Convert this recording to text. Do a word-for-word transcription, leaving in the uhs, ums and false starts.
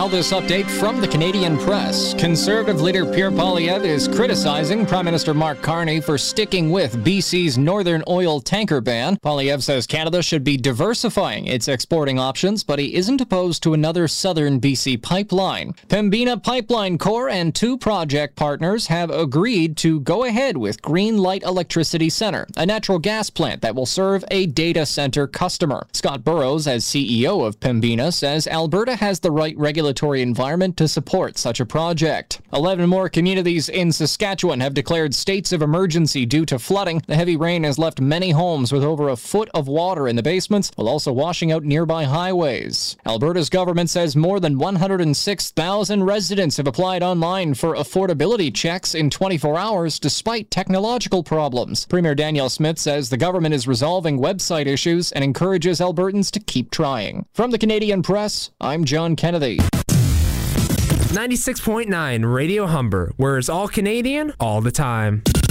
Now this update from the Canadian Press. Conservative leader Pierre Poilievre is criticizing Prime Minister Mark Carney for sticking with B C's Northern oil tanker ban. Poilievre says Canada should be diversifying its exporting options, but he isn't opposed to another southern B C pipeline. Pembina Pipeline Corp and two project partners have agreed to go ahead with Green Light Electricity Centre, a natural gas plant that will serve a data center customer. Scott Burrows, as C E O of Pembina, says Alberta has the right regulatory environment to support such a project. Eleven more communities in Saskatchewan have declared states of emergency due to flooding. The heavy rain has left many homes with over a foot of water in the basements, while also washing out nearby highways. Alberta's government says more than one hundred six thousand residents have applied online for affordability checks in twenty-four hours despite technological problems. Premier Danielle Smith says the government is resolving website issues and encourages Albertans to keep trying. From the Canadian Press, I'm John Kennedy. ninety-six point nine Radio Humber, where it's all Canadian all the time.